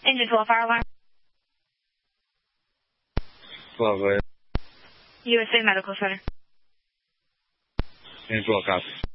Engine 12 fire alarm. 12, go ahead. USA Medical Center. Engine 12, copy.